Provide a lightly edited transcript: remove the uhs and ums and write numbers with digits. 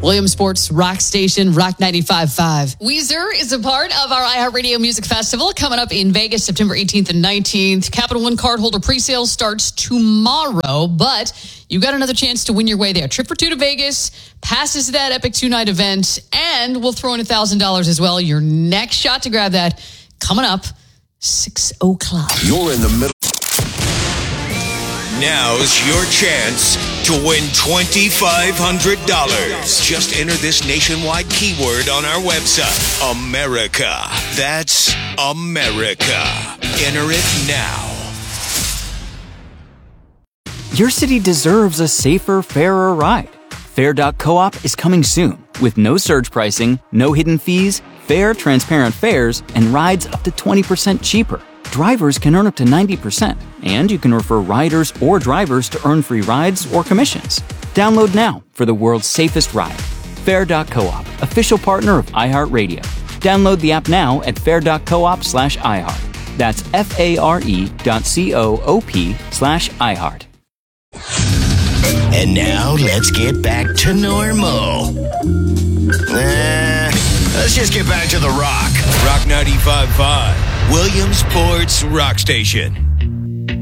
Williamsport's Rock Station, Rock 95.5. Weezer is a part of our iHeartRadio Music Festival coming up in Vegas, September 18th and 19th. Capital One cardholder presale starts tomorrow, but you got another chance to win your way there. Trip for two to Vegas, passes to that epic two-night event, and we'll throw in $1,000 as well. Your next shot to grab that coming up 6 o'clock. You're in the middle. Now's your chance to win $2,500. Just enter this nationwide keyword on our website, America. That's America. Enter it now. Your city deserves a safer, fairer ride. Fair.coop is coming soon with no surge pricing, no hidden fees, fair, transparent fares, and rides up to 20% cheaper. Drivers can earn up to 90%, and you can refer riders or drivers to earn free rides or commissions. Download now for the world's safest ride. Fair.coop, official partner of iHeartRadio. Download the app now at fair.coop/iHeart. That's FARE.coop/iHeart. And now let's get back to normal. Let's just get back to the rock. Rock 95.5, Williamsport's Rock Station.